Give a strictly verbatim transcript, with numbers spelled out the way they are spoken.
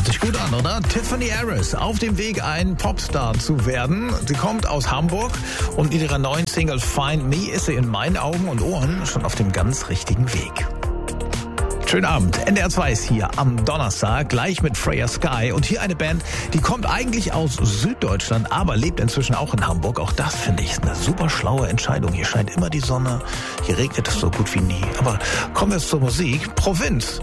Hört sich gut an, oder? Tiffany Harris auf dem Weg, ein Popstar zu werden. Sie kommt aus Hamburg und mit ihrer neuen Single Find Me ist sie in meinen Augen und Ohren schon auf dem ganz richtigen Weg. Schönen Abend. N D R zwei ist hier am Donnerstag, gleich mit Freya Sky. Und hier eine Band, die kommt eigentlich aus Süddeutschland, aber lebt inzwischen auch in Hamburg. Auch das, finde ich, ist eine super schlaue Entscheidung. Hier scheint immer die Sonne, hier regnet es so gut wie nie. Aber kommen wir jetzt zur Musik. Provinz